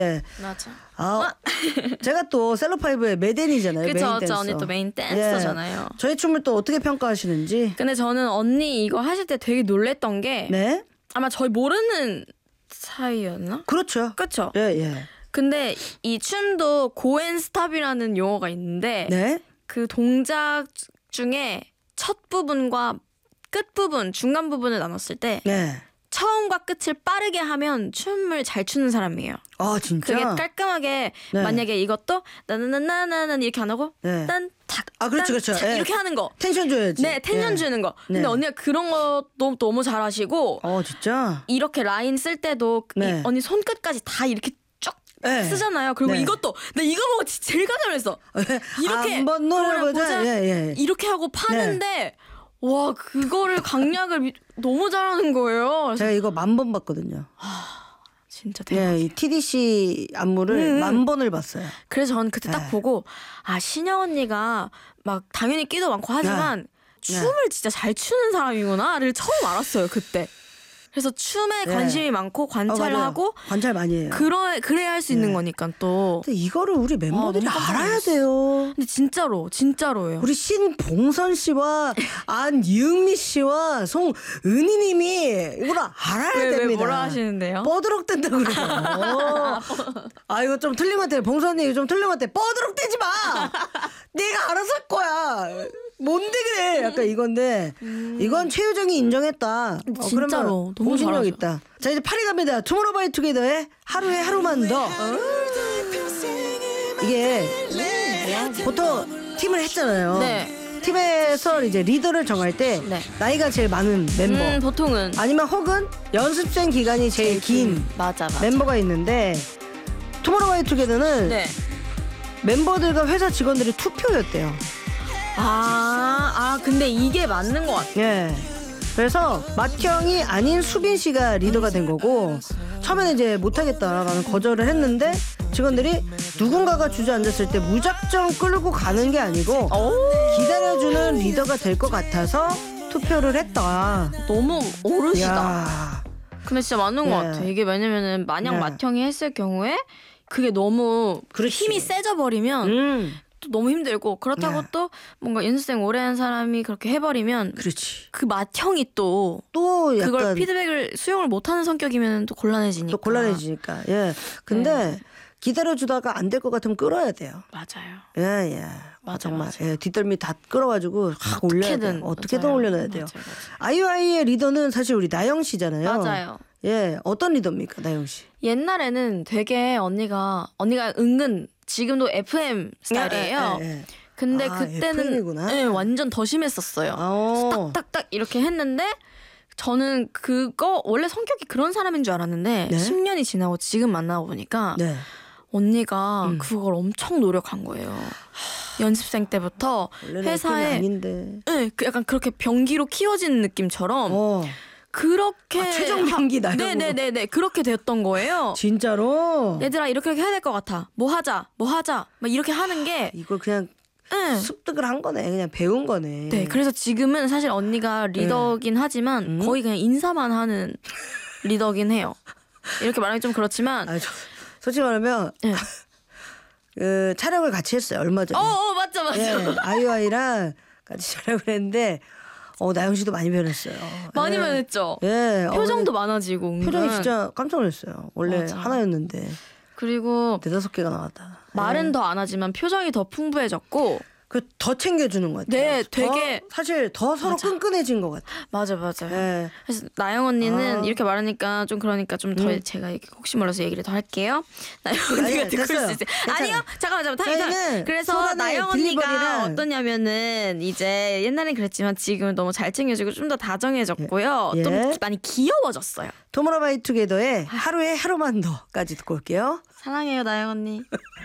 네. 맞아. 제가 또 셀럽파이브의 메댄이잖아요. 그쵸, 메인 댄서. 언니 또 메인 댄서잖아요. 저희 춤을 또 어떻게 평가하시는지. 근데 저는 언니 이거 하실 때 되게 놀랬던 게 네. 아마 저희 모르는 사이였나? 그렇죠. 그쵸? 예. 근데 이 춤도 고앤스탑이라는 용어가 있는데 네. 그 동작 중에 첫 부분과 끝 부분, 중간 부분을 나눴을 때 네. 처음과 끝을 빠르게 하면 춤을 잘 추는 사람이에요. 아 진짜. 그게 깔끔하게 네. 만약에 이것도 나나나나나나 이렇게 안 하고 네. 딴탁 그렇죠. 예. 이렇게 하는 거. 텐션 줘야지. 네, 텐션 예. 주는 거. 근데 네. 언니가 그런 것도 너무 잘하시고 진짜. 이렇게 라인 쓸 때도 네. 이 언니 손끝까지 다 이렇게 쭉 네. 쓰잖아요. 그리고 네. 이것도 나 이거 보고 제일 깜짝 놀랐어. 이렇게 한번 노려보자. 예. 이렇게 하고 파는데 와 그거를 강약을 너무 잘하는 거예요. 제가 이거 1000번 봤거든요. 진짜 대박. 이 TDC 안무를 1000번을 봤어요. 그래서 저는 그때 딱 보고 신영 언니가 막 당연히 끼도 많고 하지만 춤을 진짜 잘 추는 사람이구나를 처음 알았어요 그때. 그래서 춤에 관심이 많고 관찰을 맞아요. 하고 관찰 많이 해요. 그래야 할 수 있는 거니까 또. 근데 이거를 우리 멤버들이 너무 깜짝 알아야 놀랐어. 돼요. 근데 진짜로예요. 우리 신봉선 씨와 안유미 씨와 송은희님이 이걸 알아야 됩니다. 왜 뭐라 하시는데요? 뻐드럭댄다 그래요. 이거 좀 틀리면 돼. 봉선이 좀 틀리면 돼. 뻐드럭대지 마. 내가 알아서 할 거야. 뭔데 그래? 약간 이건데 이건 최유정이 인정했다. 진짜로 너무 공신력 잘하죠. 있다. 자 이제 8위 갑니다. 투모로우바이투게더의 하루에 하루만 더. 이게 보통 팀을 했잖아요. 네. 팀에서 이제 리더를 정할 때 네. 나이가 제일 많은 멤버 보통은 아니면 혹은 연습생 기간이 제일 긴 맞아. 멤버가 있는데 투모로우바이투게더는 네. 멤버들과 회사 직원들이 투표였대요. 근데 이게 맞는 것 같아. 예. 그래서 맏형이 아닌 수빈 씨가 리더가 된 거고 처음에는 이제 못하겠다라는 거절을 했는데 직원들이 누군가가 주저앉았을 때 무작정 끌고 가는 게 아니고 기다려주는 리더가 될 것 같아서 투표를 했다. 너무 오르시다. 야. 근데 진짜 맞는 것 같아. 이게 왜냐면은 만약 맏형이 했을 경우에 그게 너무 힘이 세져 버리면 또 너무 힘들고 그렇다고 또 뭔가 연습생 오래 한 사람이 그렇게 해버리면 그렇지. 그 맏형이 또 약간 그걸 피드백을 수용을 못하는 성격이면 또 곤란해지니까. 또 곤란해지니까. 예. 근데 기다려주다가 안 될 것 같으면 끌어야 돼요. 맞아요. 예. 정말. 예, 뒷덜미 다 끌어가지고 확 올려야 돼요. 어떻게든 올려놔야 돼요. 맞아요. 아이유아이의 리더는 사실 우리 나영 씨잖아요. 맞아요. 예, 어떤 리더입니까, 나영 씨? 옛날에는 되게 언니가 은근 지금도 FM 스타일이에요. 예. 근데 그때는 FM이구나. 완전 더 심했었어요. 딱딱딱 이렇게 했는데 저는 그거 원래 성격이 그런 사람인 줄 알았는데 10년이 지나고 지금 만나고 보니까 언니가 그걸 엄청 노력한 거예요. 연습생 때부터 회사에 아닌데. 약간 그렇게 병기로 키워진 느낌처럼 그렇게 최종 병기 나요. 네네네 그렇게 됐던 거예요. 진짜로? 얘들아 이렇게 해야 될 것 같아. 뭐 하자 막 이렇게 하는 게 이걸 그냥 습득을 한 거네. 그냥 배운 거네. 네, 그래서 지금은 사실 언니가 리더긴 하지만 거의 그냥 인사만 하는 리더긴 해요. 이렇게 말하기 좀 그렇지만 솔직히 말하면 그 촬영을 같이 했어요. 얼마 전에. 맞죠. 예, 아이유아이랑 같이 촬영을 했는데 나영 씨도 많이 변했어요. 많이 변했죠. 예. 표정도 많아지고 은근. 표정이 진짜 깜짝 놀랐어요. 원래 하나였는데. 그리고 4-5개가 나왔다. 말은 더 안 하지만 표정이 더 풍부해졌고 더 챙겨주는 것 같아요. 네, 되게 사실 더 서로 끈끈해진 것 같아요. 맞아요. 네. 그래서 나영 언니는 이렇게 말하니까 좀 그러니까 좀 더 제가 혹시 몰라서 얘기를 더 할게요. 나영 언니가 듣고 있을 수 있어요. 아니요, 잠깐만 타임. 그래서 나영 언니가 어떠냐면은 이제 옛날엔 그랬지만 지금은 너무 잘 챙겨주고 좀 더 다정해졌고요. 좀 많이 귀여워졌어요. 투모로우바이투게더의 하루에 하루만 더까지 듣고 올게요. 사랑해요, 나영 언니.